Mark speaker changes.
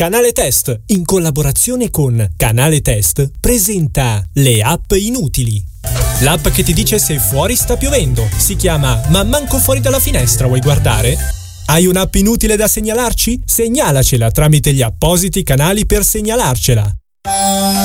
Speaker 1: Canale Test, in collaborazione con Canale Test, presenta le app inutili. L'app che ti dice se fuori sta piovendo. Si chiama Ma manco fuori dalla finestra, vuoi guardare? Hai un'app inutile da segnalarci? Segnalacela tramite gli appositi canali per segnalarcela.